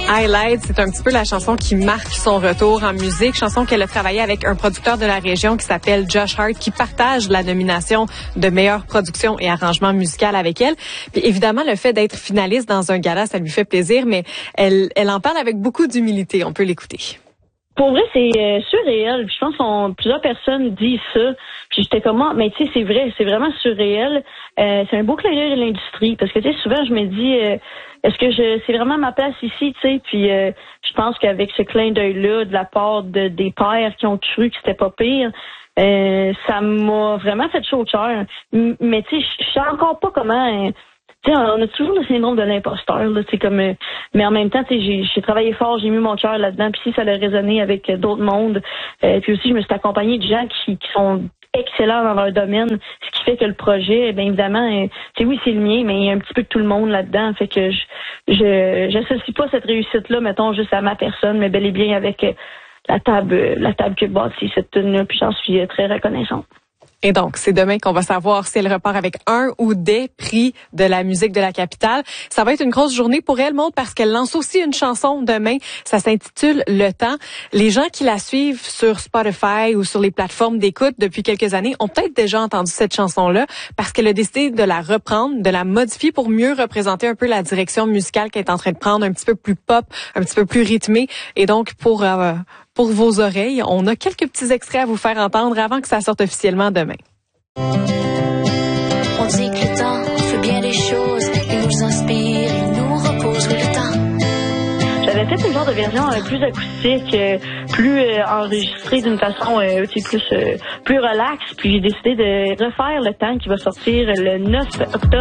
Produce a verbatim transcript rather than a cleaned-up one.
Highlight, c'est un petit peu la chanson qui marque son retour en musique, chanson qu'elle a travaillé avec un producteur de la région qui s'appelle Josh Hart, qui partage la nomination de meilleure production et arrangement musical avec elle. Puis évidemment, le fait d'être finaliste dans un gala, ça lui fait plaisir, mais elle, elle en parle avec beaucoup d'humilité. On peut l'écouter. Pour vrai, c'est euh, surréel. Je pense que plusieurs personnes disent ça. Puis j'étais comme, ah, mais tu sais, c'est vrai, c'est vraiment surréel. Euh, c'est un beau clin d'œil de l'industrie. Parce que tu sais, souvent, je me dis, euh, est-ce que je c'est vraiment ma place ici, tu sais? Puis euh, je pense qu'avec ce clin d'œil-là, de la part de, des pairs qui ont cru que c'était pas pire, euh, ça m'a vraiment fait chaud au cœur. M- Mais tu sais, je sais encore pas comment... Euh, Tu sais, on a toujours le syndrome de l'imposteur, là, tu sais, comme, euh, mais en même temps, tu sais, j'ai, j'ai travaillé fort, j'ai mis mon cœur là-dedans, puis si ça a résonné avec euh, d'autres mondes, euh, puis aussi, je me suis accompagnée de gens qui, qui sont excellents dans leur domaine, ce qui fait que le projet, bien évidemment, euh, tu sais, oui, c'est le mien, mais il y a un petit peu de tout le monde là-dedans, fait que je, je, j'associe pas cette réussite-là, mettons, juste à ma personne, mais bel et bien avec euh, la table, euh, la table que bâtit cette tune-là, puis j'en suis euh, très reconnaissante. Et donc, c'est demain qu'on va savoir si elle repart avec un ou des prix de la musique de la capitale. Ça va être une grosse journée pour elle, Maud, parce qu'elle lance aussi une chanson demain. Ça s'intitule Le Temps. Les gens qui la suivent sur Spotify ou sur les plateformes d'écoute depuis quelques années ont peut-être déjà entendu cette chanson-là parce qu'elle a décidé de la reprendre, de la modifier pour mieux représenter un peu la direction musicale qu'elle est en train de prendre, un petit peu plus pop, un petit peu plus rythmée. Et donc, pour... Euh, Pour vos oreilles, on a quelques petits extraits à vous faire entendre avant que ça sorte officiellement demain. On dit que le temps fait bien les choses, il nous inspire, il nous repose le temps. J'avais fait une genre de version euh, plus acoustique, euh, plus euh, enregistrée d'une façon euh, tu sais, plus euh, plus relax, puis j'ai décidé de refaire Le Temps qui va sortir le neuf octobre.